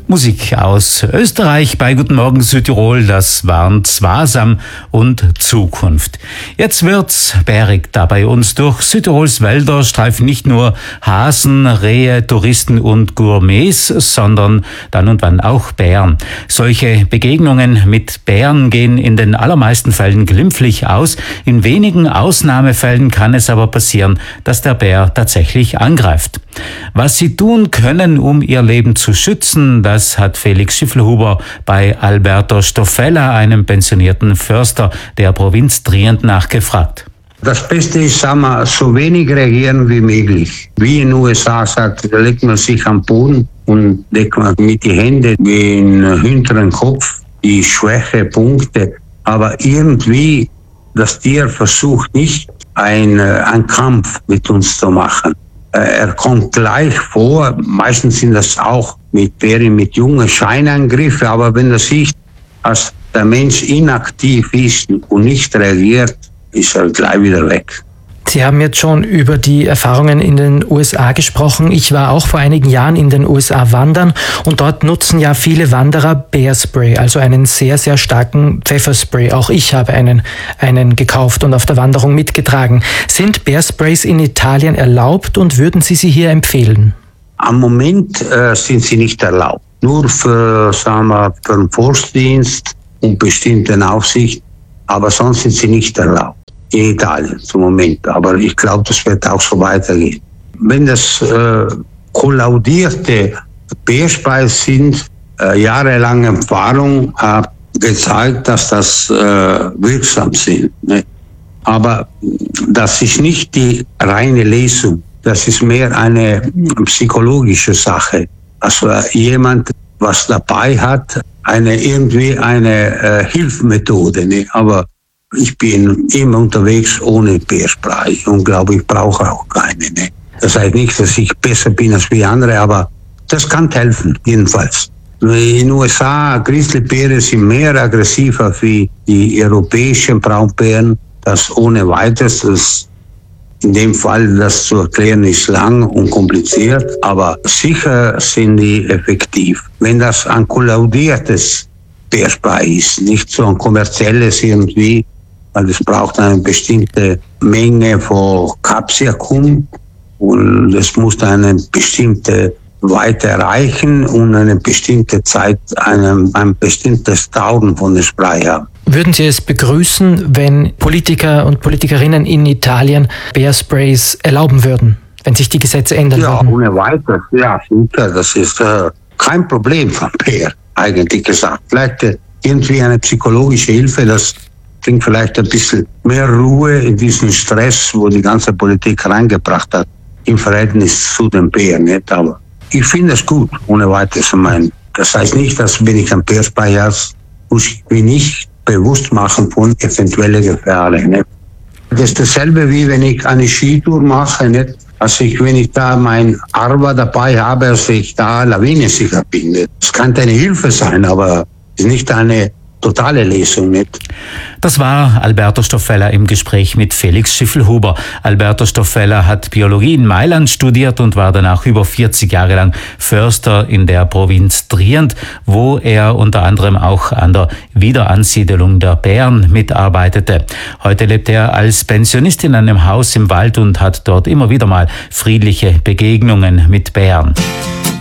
Musik aus Österreich bei Guten Morgen Südtirol, das waren Zwasam und Zukunft. Jetzt wird's bärig da bei uns. Durch Südtirols Wälder streifen nicht nur Hasen, Rehe, Touristen und Gourmets, sondern dann und wann auch Bären. Solche Begegnungen mit Bären gehen in den allermeisten Fällen glimpflich aus. In wenigen Ausnahmefällen kann es aber passieren, dass der Bär tatsächlich angreift. Was sie tun können, um ihr Leben zu schützen, das hat Felix Schiffelhuber bei Alberto Stoffella, einem pensionierten Förster der Provinz Trient, nachgefragt. Das Beste ist, sagen wir, so wenig reagieren wie möglich. Wie in den USA sagt, da legt man sich am Boden und legt man mit den Händen den hinteren Kopf, die schwache Punkte. Aber irgendwie, das Tier versucht nicht, einen Kampf mit uns zu machen. Er kommt gleich vor, meistens sind das auch mit Bären mit jungen Scheinangriffe, aber wenn er sieht, dass der Mensch inaktiv ist und nicht reagiert, ist er gleich wieder weg. Sie haben jetzt schon über die Erfahrungen in den USA gesprochen. Ich war auch vor einigen Jahren in den USA wandern und dort nutzen ja viele Wanderer Bärspray, also einen sehr, sehr starken Pfefferspray. Auch ich habe einen gekauft und auf der Wanderung mitgetragen. Sind Bärsprays in Italien erlaubt und würden Sie sie hier empfehlen? Am Moment sind sie nicht erlaubt. Nur für den Forstdienst und bestimmten Aufsicht, aber sonst sind sie nicht erlaubt. In Italien zum Moment, aber ich glaube, das wird auch so weitergehen. Wenn das kollaudierte Bärsprays sind, jahrelange Erfahrung hat gezeigt, dass das wirksam sind. Ne? Aber das ist nicht die reine Lesung, das ist mehr eine psychologische Sache. Also jemand, was dabei hat, eine Hilfsmethode, ne? Aber ich bin immer unterwegs ohne Bärspray und glaube, ich brauche auch keine. Ne? Das heißt nicht, dass ich besser bin als wie andere, aber das kann helfen, jedenfalls. In den USA, Grizzlybären sind mehr aggressiver wie die europäischen Braunbären. Das ohne weiteres. Das in dem Fall, das zu erklären, ist lang und kompliziert, aber sicher sind die effektiv. Wenn das ein kollaudiertes Bärspray ist, nicht so ein kommerzielles irgendwie, weil es braucht eine bestimmte Menge von Capsicum und es muss eine bestimmte Weite erreichen und eine bestimmte Zeit ein bestimmtes Dauern von dem Spray haben. Würden Sie es begrüßen, wenn Politiker und Politikerinnen in Italien Bärsprays erlauben würden, wenn sich die Gesetze ändern würden? Ja, ohne weiteres. Ja, sicher. Das ist kein Problem von Bär, eigentlich gesagt. Vielleicht irgendwie eine psychologische Hilfe, das bringt vielleicht ein bisschen mehr Ruhe in diesen Stress, wo die ganze Politik reingebracht hat, im Verhältnis zu den Bären. Nicht? Aber ich finde es gut, ohne weiteres. Das heißt nicht, dass wenn ich ein Bärspray habe, muss ich mich nicht bewusst machen von eventuellen Gefahren. Nicht? Das ist dasselbe, wie wenn ich eine Skitour mache. Nicht? Also wenn ich da mein Arva dabei habe, dass ich da lawinensicher bin. Das kann eine Hilfe sein, aber es ist nicht eine totale Lesung nicht. Das war Alberto Stoffella im Gespräch mit Felix Schiffelhuber. Alberto Stoffella hat Biologie in Mailand studiert und war danach über 40 Jahre lang Förster in der Provinz Trient, wo er unter anderem auch an der Wiederansiedelung der Bären mitarbeitete. Heute lebt er als Pensionist in einem Haus im Wald und hat dort immer wieder mal friedliche Begegnungen mit Bären.